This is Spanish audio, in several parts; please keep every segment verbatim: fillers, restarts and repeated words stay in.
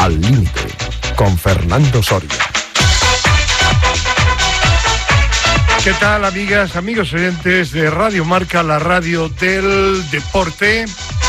Al Límite, con Fernando Soria. ¿Qué tal, amigas, amigos oyentes de Radio Marca, la radio del deporte?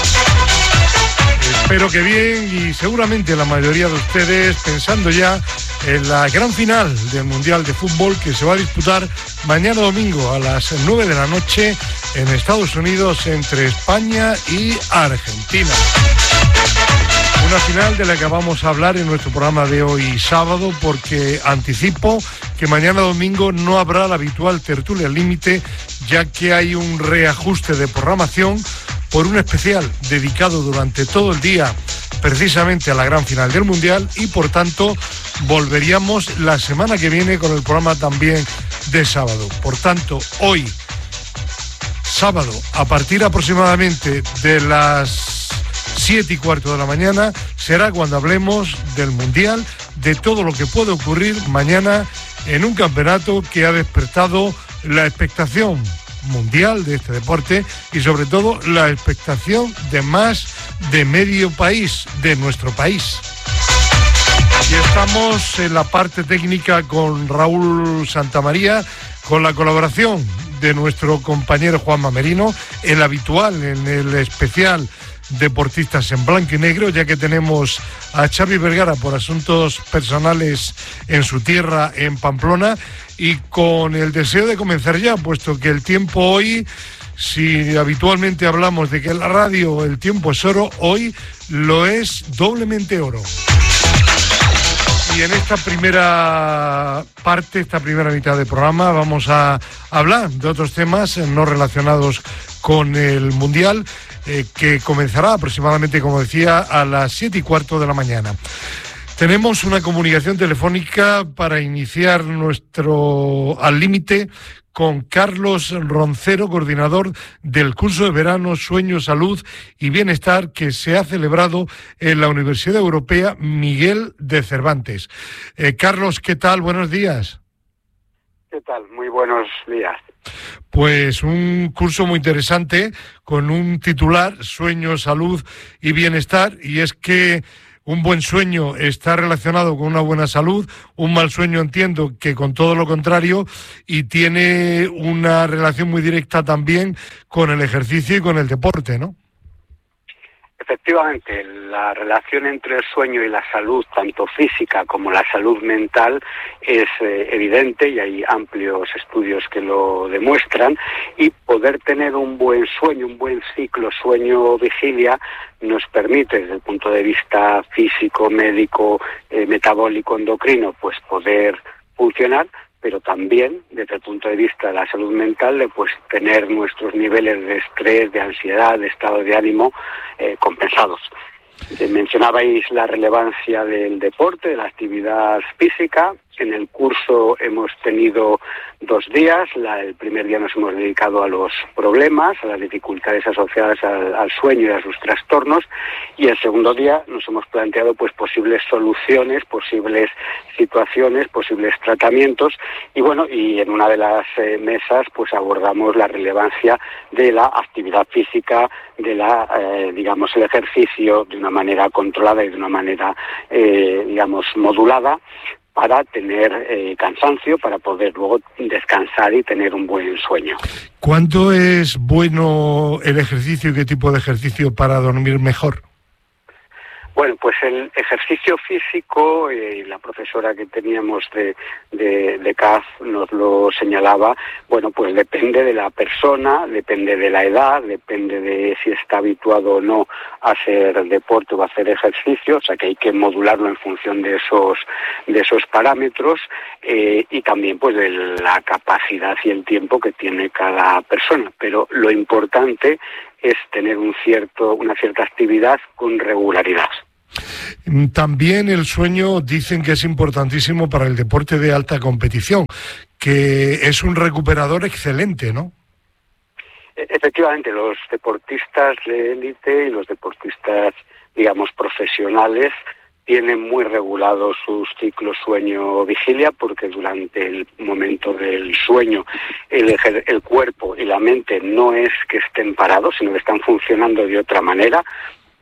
Espero que bien, y seguramente la mayoría de ustedes pensando ya en la gran final del Mundial de Fútbol que se va a disputar mañana domingo a las nueve de la noche en Estados Unidos entre España y Argentina. Una final de la que vamos a hablar en nuestro programa de hoy sábado, porque anticipo que mañana domingo no habrá la habitual tertulia al límite, ya que hay un reajuste de programación por un especial dedicado durante todo el día precisamente a la gran final del Mundial, y por tanto volveríamos la semana que viene con el programa también de sábado. Por tanto, hoy, sábado, a partir aproximadamente de las siete y cuarto de la mañana, será cuando hablemos del Mundial, de todo lo que puede ocurrir mañana en un campeonato que ha despertado la expectación mundial de este deporte y sobre todo la expectación de más de medio país, de nuestro país. Y estamos en la parte técnica con Raúl Santamaría, con la colaboración de nuestro compañero Juanma Merino, el habitual en el especial Deportistas en Blanco y Negro, ya que tenemos a Xavi Vergara por asuntos personales en su tierra, en Pamplona, y con el deseo de comenzar ya, puesto que el tiempo hoy, si habitualmente hablamos de que en la radio el tiempo es oro, hoy lo es doblemente oro. Y en esta primera parte, esta primera mitad del programa, vamos a hablar de otros temas no relacionados con el Mundial, eh, que comenzará aproximadamente, como decía, a las siete y cuarto de la mañana. Tenemos una comunicación telefónica para iniciar nuestro Al Límite con Carlos Roncero, coordinador del curso de verano Sueño, Salud y Bienestar que se ha celebrado en la Universidad Europea Miguel de Cervantes. Eh, Carlos, ¿qué tal? Buenos días. ¿Qué tal? Muy buenos días. Pues un curso muy interesante con un titular, Sueño, Salud y Bienestar, y es que un buen sueño está relacionado con una buena salud, un mal sueño entiendo que con todo lo contrario, y tiene una relación muy directa también con el ejercicio y con el deporte, ¿no? Efectivamente, la relación entre el sueño y la salud, tanto física como la salud mental, es eh, evidente y hay amplios estudios que lo demuestran, y poder tener un buen sueño, un buen ciclo sueño-vigilia, nos permite desde el punto de vista físico, médico, eh, metabólico, endocrino, pues poder funcionar, pero también desde el punto de vista de la salud mental, de pues tener nuestros niveles de estrés, de ansiedad, de estado de ánimo eh, compensados. Eh, mencionabais la relevancia del deporte, de la actividad física. En el curso hemos tenido dos días. La, el primer día nos hemos dedicado a los problemas, a las dificultades asociadas al, al sueño y a sus trastornos, y el segundo día nos hemos planteado pues posibles soluciones, posibles situaciones, posibles tratamientos, y bueno, y en una de las eh, mesas pues abordamos la relevancia de la actividad física, de la eh, digamos el ejercicio de una manera controlada y de una manera eh, digamos modulada, para tener eh, cansancio, para poder luego descansar y tener un buen sueño. ¿Cuánto es bueno el ejercicio y qué tipo de ejercicio para dormir mejor? Bueno, pues el ejercicio físico, eh, la profesora que teníamos de, de, de C A F nos lo señalaba, bueno, pues depende de la persona, depende de la edad, depende de si está habituado o no a hacer deporte o a hacer ejercicio, o sea que hay que modularlo en función de esos, de esos parámetros, eh, y también pues de la capacidad y el tiempo que tiene cada persona. Pero lo importante es tener un cierto, una cierta actividad con regularidad. También el sueño dicen que es importantísimo para el deporte de alta competición, que es un recuperador excelente, ¿no? Efectivamente, los deportistas de élite y los deportistas, digamos, profesionales tienen muy regulados sus ciclos sueño-vigilia, porque durante el momento del sueño el, el cuerpo y la mente no es que estén parados, sino que están funcionando de otra manera.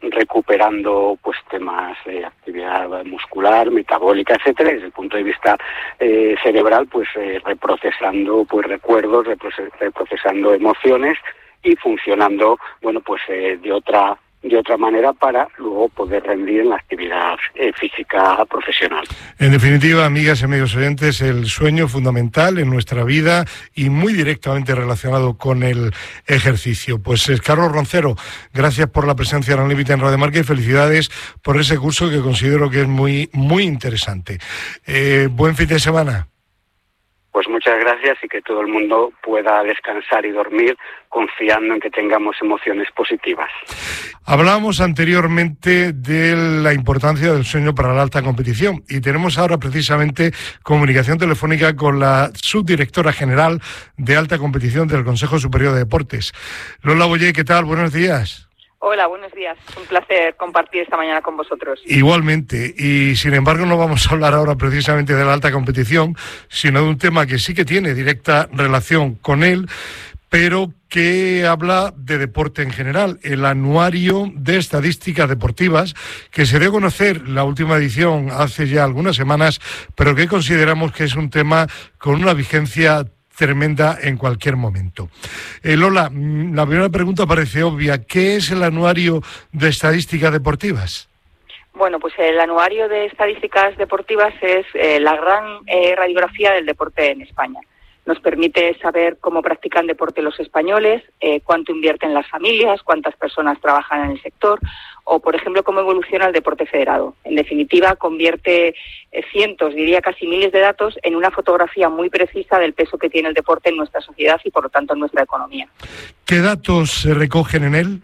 recuperando pues temas de actividad muscular, metabólica, etcétera, y desde el punto de vista eh, cerebral, pues eh, reprocesando pues recuerdos, reproces- reprocesando emociones y funcionando, bueno, pues eh, de otra de otra manera para luego poder rendir en la actividad eh, física profesional. En definitiva, amigas y amigos oyentes, el sueño fundamental en nuestra vida y muy directamente relacionado con el ejercicio. Pues eh, Carlos Roncero, gracias por la presencia en el límite en Radio Marca y felicidades por ese curso que considero que es muy, muy interesante. Eh, buen fin de semana. Pues muchas gracias y que todo el mundo pueda descansar y dormir confiando en que tengamos emociones positivas. Hablábamos anteriormente de la importancia del sueño para la alta competición y tenemos ahora precisamente comunicación telefónica con la subdirectora general de alta competición del Consejo Superior de Deportes. Lola Boyer, ¿qué tal? Buenos días. Hola, buenos días. Un placer compartir esta mañana con vosotros. Igualmente, y sin embargo no vamos a hablar ahora precisamente de la alta competición, sino de un tema que sí que tiene directa relación con él, pero que habla de deporte en general, el Anuario de Estadísticas Deportivas, que se dio a conocer la última edición hace ya algunas semanas, pero que consideramos que es un tema con una vigencia tremenda en cualquier momento. Eh, Lola, la primera pregunta parece obvia. ¿Qué es el Anuario de Estadísticas Deportivas? Bueno, pues el Anuario de Estadísticas Deportivas es eh, la gran eh, radiografía del deporte en España. Nos permite saber cómo practican deporte los españoles, eh, cuánto invierten las familias, cuántas personas trabajan en el sector, o, por ejemplo, cómo evoluciona el deporte federado. En definitiva, convierte eh, cientos, diría casi miles de datos en una fotografía muy precisa del peso que tiene el deporte en nuestra sociedad y, por lo tanto, en nuestra economía. ¿Qué datos se recogen en él?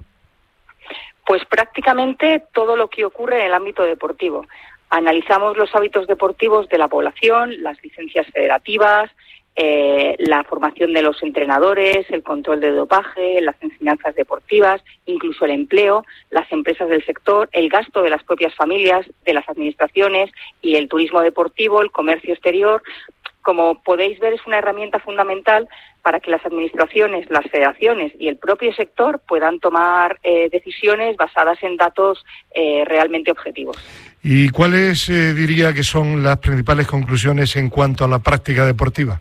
Pues prácticamente todo lo que ocurre en el ámbito deportivo. Analizamos los hábitos deportivos de la población, las licencias federativas, eh, la formación de los entrenadores, el control de dopaje, las enseñanzas deportivas, incluso el empleo, las empresas del sector, el gasto de las propias familias, de las administraciones y el turismo deportivo, el comercio exterior. Como podéis ver, es una herramienta fundamental para que las administraciones, las federaciones y el propio sector puedan tomar eh, decisiones basadas en datos eh, realmente objetivos. ¿Y cuáles eh, diría que son las principales conclusiones en cuanto a la práctica deportiva?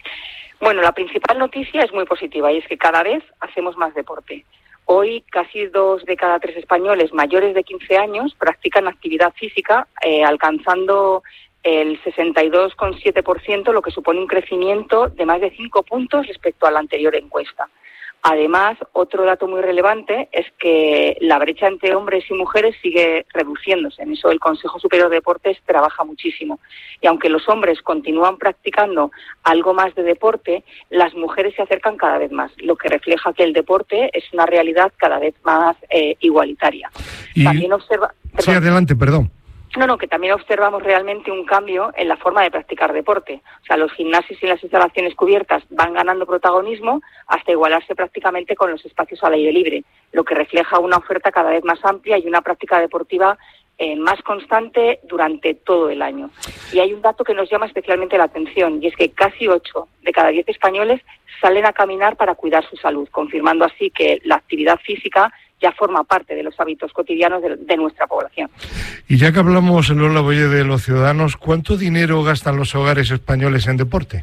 Bueno, la principal noticia es muy positiva y es que cada vez hacemos más deporte. Hoy casi dos de cada tres españoles mayores de quince años practican actividad física, eh, alcanzando el sesenta y dos coma siete por ciento, lo que supone un crecimiento de más de cinco puntos respecto a la anterior encuesta. Además, otro dato muy relevante es que la brecha entre hombres y mujeres sigue reduciéndose. En eso el Consejo Superior de Deportes trabaja muchísimo. Y aunque los hombres continúan practicando algo más de deporte, las mujeres se acercan cada vez más, lo que refleja que el deporte es una realidad cada vez más eh, igualitaria. Y... También observa... Sí, adelante, perdón. No, no, que también observamos realmente un cambio en la forma de practicar deporte. O sea, los gimnasios y las instalaciones cubiertas van ganando protagonismo hasta igualarse prácticamente con los espacios al aire libre, lo que refleja una oferta cada vez más amplia y una práctica deportiva eh, más constante durante todo el año. Y hay un dato que nos llama especialmente la atención, y es que casi ocho de cada diez españoles salen a caminar para cuidar su salud, confirmando así que la actividad física ya forma parte de los hábitos cotidianos de, de nuestra población. Y ya que hablamos, Lola Boyer, de los ciudadanos, ¿cuánto dinero gastan los hogares españoles en deporte?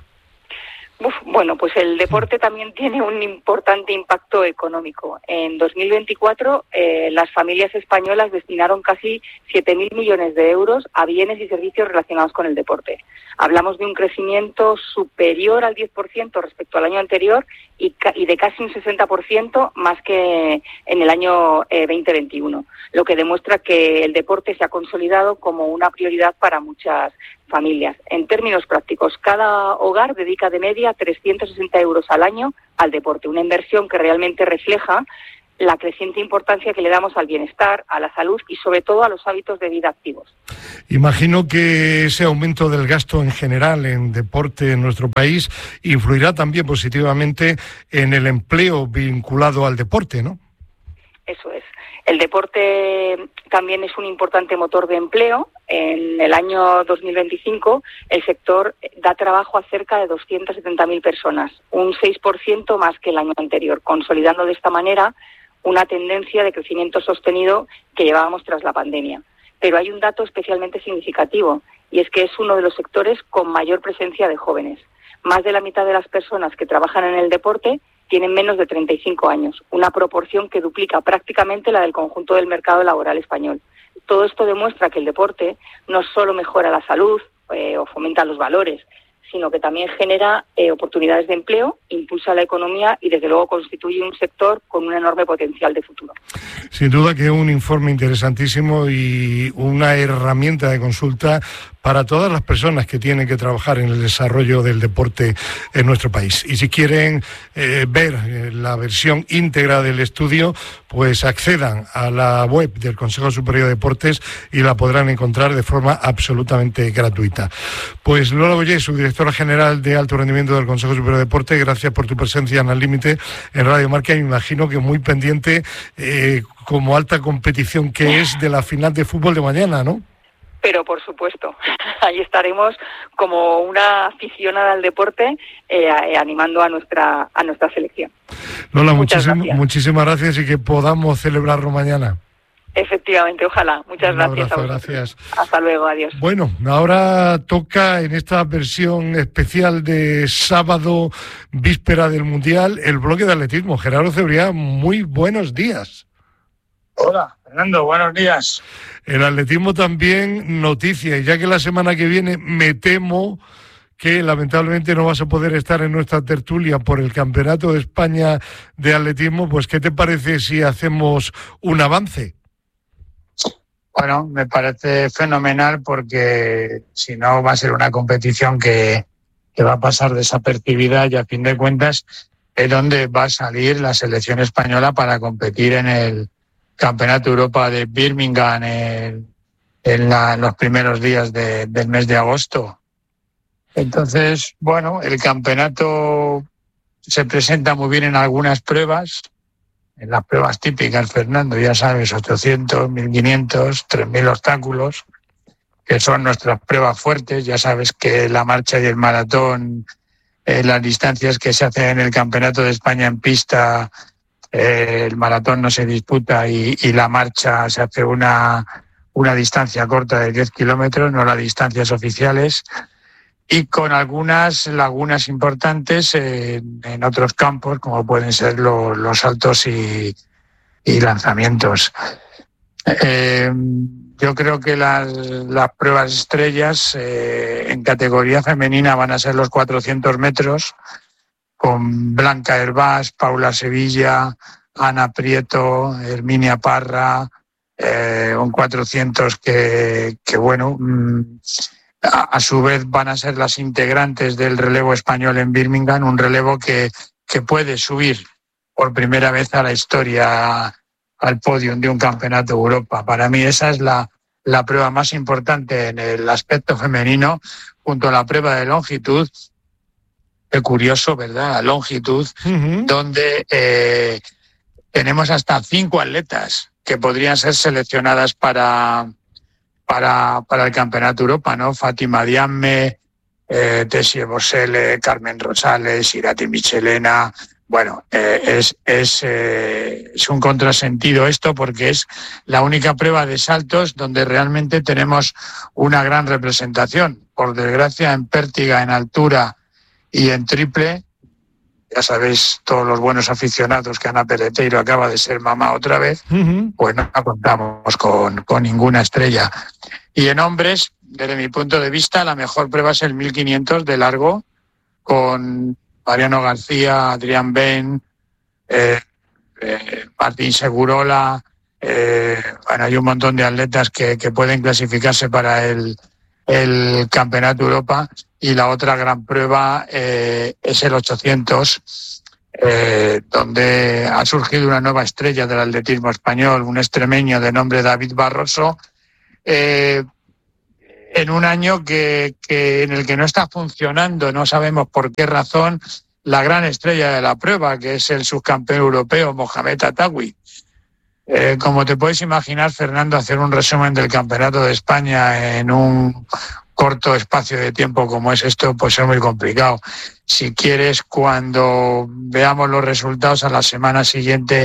Uf, bueno, pues el deporte también tiene un importante impacto económico. En dos mil veinticuatro, eh, las familias españolas destinaron casi siete mil millones de euros a bienes y servicios relacionados con el deporte. Hablamos de un crecimiento superior al diez por ciento respecto al año anterior y, ca- y de casi un sesenta por ciento más que en el año eh, veinte veintiuno, lo que demuestra que el deporte se ha consolidado como una prioridad para muchas familias. En términos prácticos, cada hogar dedica de media trescientos sesenta euros al año al deporte, una inversión que realmente refleja la creciente importancia que le damos al bienestar, a la salud y sobre todo a los hábitos de vida activos. Imagino que ese aumento del gasto en general en deporte en nuestro país influirá también positivamente en el empleo vinculado al deporte, ¿no? Eso es. El deporte también es un importante motor de empleo. En el año dos mil veinticinco el sector da trabajo a cerca de doscientas setenta mil personas, un seis por ciento más que el año anterior, consolidando de esta manera una tendencia de crecimiento sostenido que llevábamos tras la pandemia. Pero hay un dato especialmente significativo, y es que es uno de los sectores con mayor presencia de jóvenes. Más de la mitad de las personas que trabajan en el deporte tienen menos de treinta y cinco años, una proporción que duplica prácticamente la del conjunto del mercado laboral español. Todo esto demuestra que el deporte no solo mejora la salud eh, o fomenta los valores, sino que también genera eh, oportunidades de empleo, impulsa la economía y desde luego constituye un sector con un enorme potencial de futuro. Sin duda que es un informe interesantísimo y una herramienta de consulta para todas las personas que tienen que trabajar en el desarrollo del deporte en nuestro país. Y si quieren eh, ver eh, la versión íntegra del estudio, pues accedan a la web del Consejo Superior de Deportes y la podrán encontrar de forma absolutamente gratuita. Pues Lola Boyer, subdirectora general de Alto Rendimiento del Consejo Superior de Deportes, gracias por tu presencia en Al Límite en Radio Marca, y me imagino que muy pendiente eh, como alta competición que es de la final de fútbol de mañana, ¿no? Pero por supuesto, ahí estaremos como una aficionada al deporte eh, animando a nuestra a nuestra selección. Lola, muchísimas gracias. muchísimas gracias y que podamos celebrarlo mañana. Efectivamente, ojalá. Muchas Un gracias abrazo, a vosotros. Gracias. Hasta luego, adiós. Bueno, ahora toca en esta versión especial de sábado, víspera del Mundial, el bloque de atletismo. Gerardo Cebrián, muy buenos días. Hola, Fernando, buenos días. El atletismo también noticia, y ya que la semana que viene me temo que lamentablemente no vas a poder estar en nuestra tertulia por el Campeonato de España de Atletismo, pues ¿qué te parece si hacemos un avance? Bueno, me parece fenomenal porque si no va a ser una competición que, que va a pasar desapercibida y a fin de cuentas es donde va a salir la selección española para competir en el Campeonato de Europa de Birmingham en, en, la, en los primeros días de, del mes de agosto. Entonces, bueno, el campeonato se presenta muy bien en algunas pruebas, en las pruebas típicas, Fernando, ya sabes, ochocientos, mil quinientos, tres mil obstáculos, que son nuestras pruebas fuertes. Ya sabes que la marcha y el maratón, eh, las distancias que se hacen en el Campeonato de España en pista, eh, el maratón no se disputa y, y la marcha se hace una, una distancia corta de diez kilómetros, no las distancias oficiales, y con algunas lagunas importantes en, en otros campos, como pueden ser los, los saltos y, y lanzamientos. Eh, yo creo que las, las pruebas estrellas eh, en categoría femenina van a ser los cuatrocientos metros, con Blanca Hervás, Paula Sevilla, Ana Prieto, Herminia Parra, eh, un cuatrocientos que, que bueno... Mmm, a su vez van a ser las integrantes del relevo español en Birmingham, un relevo que, que puede subir por primera vez a la historia al podio de un campeonato de Europa. Para mí esa es la, la prueba más importante en el aspecto femenino, junto a la prueba de longitud. Qué curioso, ¿verdad? Longitud, uh-huh. donde eh, tenemos hasta cinco atletas que podrían ser seleccionadas para... Para, para el Campeonato de Europa, ¿no? Fátima Diamme, eh, Tessie Bosele, Carmen Rosales, Irati Michelena. Bueno, eh, es, es, eh, es un contrasentido esto porque es la única prueba de saltos donde realmente tenemos una gran representación. Por desgracia, en pértiga, en altura y en triple, ya sabéis, todos los buenos aficionados que Ana Peleteiro acaba de ser mamá otra vez, uh-huh. pues no contamos con, con ninguna estrella. Y en hombres, desde mi punto de vista, la mejor prueba es el mil quinientos de largo, con Mariano García, Adrián Ben, eh, eh, Martín Segurola. Eh, bueno, hay un montón de atletas que, que pueden clasificarse para el, el Campeonato de Europa. Y la otra gran prueba eh, es el ochocientos, eh, donde ha surgido una nueva estrella del atletismo español, un extremeño de nombre David Barroso, eh, en un año que, que en el que no está funcionando, no sabemos por qué razón, la gran estrella de la prueba, que es el subcampeón europeo Mohamed Atawi. Eh, como te puedes imaginar, Fernando, hacer un resumen del Campeonato de España en un corto espacio de tiempo como es esto, pues es muy complicado. Si quieres, cuando veamos los resultados a la semana siguiente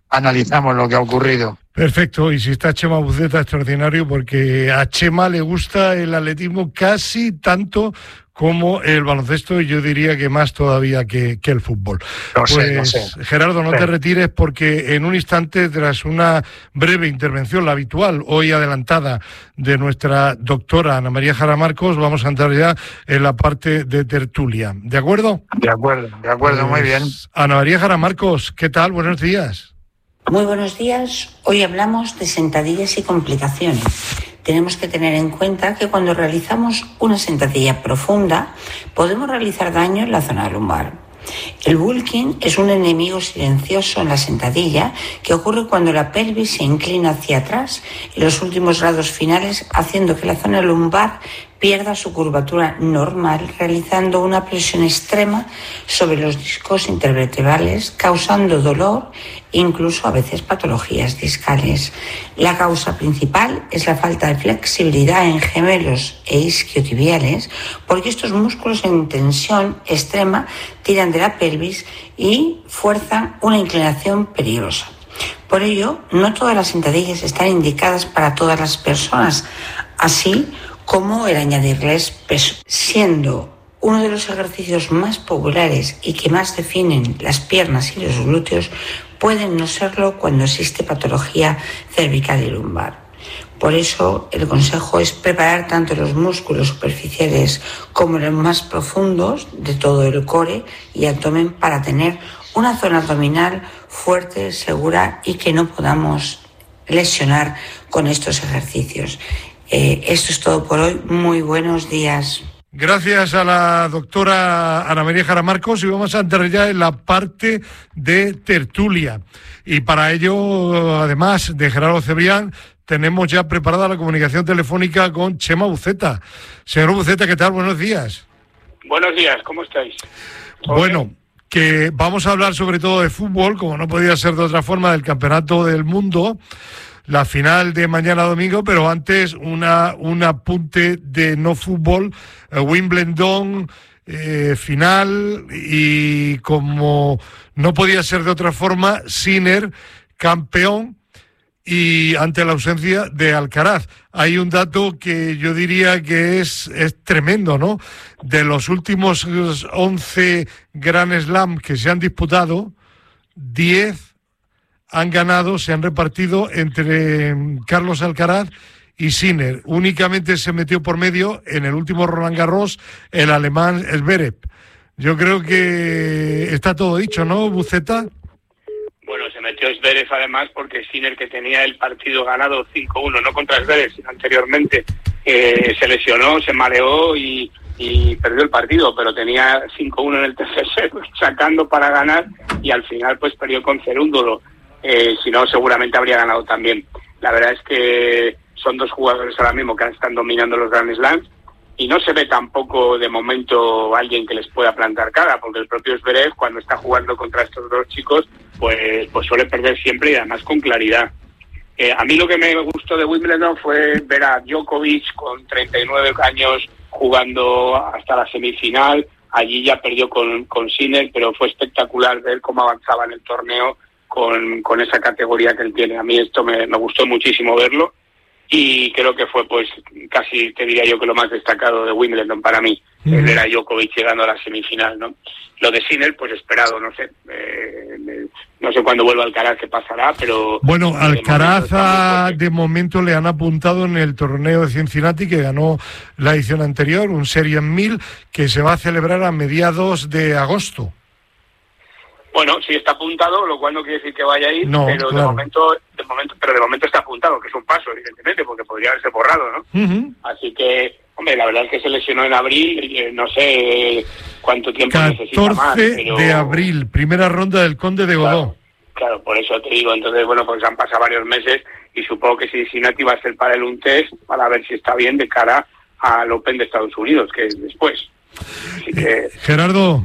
analizamos lo que ha ocurrido. Perfecto, y si está Chema Buceta, extraordinario, porque a Chema le gusta el atletismo casi tanto como el baloncesto, y yo diría que más todavía que, que el fútbol. No pues sé, no sé. Gerardo, no sí. te retires, porque en un instante, tras una breve intervención, la habitual, hoy adelantada, de nuestra doctora Ana María Jara Marcos, vamos a entrar ya en la parte de tertulia. ¿De acuerdo? De acuerdo, de acuerdo, pues, muy bien. Ana María Jara Marcos, ¿qué tal? Buenos días. Muy buenos días. Hoy hablamos de sentadillas y complicaciones. Tenemos que tener en cuenta que cuando realizamos una sentadilla profunda podemos realizar daño en la zona lumbar. El bulking es un enemigo silencioso en la sentadilla que ocurre cuando la pelvis se inclina hacia atrás en los últimos grados finales, haciendo que la zona lumbar pierda su curvatura normal, realizando una presión extrema sobre los discos intervertebrales, causando dolor e incluso a veces patologías discales. La causa principal es la falta de flexibilidad en gemelos e isquiotibiales, porque estos músculos en tensión extrema tiran de la pelvis y fuerzan una inclinación peligrosa. Por ello, no todas las sentadillas están indicadas para todas las personas, así como el añadirles peso, siendo uno de los ejercicios más populares y que más definen las piernas y los glúteos, pueden no serlo cuando existe patología cervical y lumbar. Por eso el consejo es preparar tanto los músculos superficiales como los más profundos de todo el core y abdomen para tener una zona abdominal fuerte, segura y que no podamos lesionar con estos ejercicios. Eh, esto es todo por hoy. Muy buenos días. Gracias a la doctora Ana María Jara Marcos, y vamos a entrar ya en la parte de tertulia. Y para ello, además de Gerardo Cebrián, tenemos ya preparada la comunicación telefónica con Chema Buceta. Señor Buceta, ¿qué tal? Buenos días. Buenos días, ¿cómo estáis? Bueno, que vamos a hablar sobre todo de fútbol, como no podía ser de otra forma, del Campeonato del Mundo, la final de mañana domingo, pero antes una un apunte de no fútbol, eh, Wimbledon, eh, final, y como no podía ser de otra forma, Sinner, campeón, y ante la ausencia de Alcaraz. Hay un dato que yo diría que es, es tremendo, ¿no? De los últimos once Grand Slam que se han disputado, diez han ganado, se han repartido entre Carlos Alcaraz y Sinner. Únicamente se metió por medio en el último Roland Garros el alemán Zverev. Yo creo que está todo dicho, ¿no, Buceta? Bueno, se metió Zverev además porque Sinner, que tenía el partido ganado cinco uno, no contra Zverev, sino anteriormente, eh, se lesionó, se mareó y, y perdió el partido, pero tenía cinco uno en el tercer set, sacando para ganar, y al final pues perdió con Cerúndolo. Eh, si no, seguramente habría ganado también. La verdad es que son dos jugadores ahora mismo que están dominando los Grand Slams, y no se ve tampoco de momento alguien que les pueda plantar cara, porque el propio Zverev, cuando está jugando contra estos dos chicos, pues, pues suele perder siempre, y además con claridad. Eh, a mí lo que me gustó de Wimbledon fue ver a Djokovic con treinta y nueve años jugando hasta la semifinal. Allí ya perdió con, con Sinner, pero fue espectacular ver cómo avanzaba en el torneo con, con esa categoría que él tiene. A mí esto me, me gustó muchísimo verlo, y creo que fue pues casi, te diría yo, que lo más destacado de Wimbledon para mí, mm. el ver a Djokovic llegando a la semifinal, ¿no? Lo de Sinner, pues esperado, no sé, eh, no sé cuándo vuelva Alcaraz qué pasará, pero... Bueno, Alcaraz de momento, de momento le han apuntado en el torneo de Cincinnati, que ganó la edición anterior, un Series mil, que se va a celebrar a mediados de agosto. Bueno, sí está apuntado, lo cual no quiere decir que vaya a ir, no, pero claro. de momento, de momento, pero de momento está apuntado, que es un paso, evidentemente, porque podría haberse borrado, ¿no? Uh-huh. Así que, hombre, la verdad es que se lesionó en abril, eh, no sé cuánto tiempo necesita más. catorce pero... de abril, primera ronda del Conde de Godó. Claro, claro, por eso te digo, entonces, bueno, pues han pasado varios meses, y supongo que Cincinnati va a ser para él un test, para ver si está bien de cara al Open de Estados Unidos, que es después. Así que... eh, Gerardo,